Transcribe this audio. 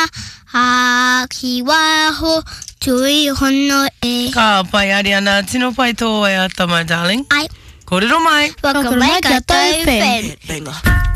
ki waho tui hono e. Ka pai ari ana tino pai tō ai ata, my darling. Ai. Kōrero mai. Waka mai ka tau whēnu. Benga.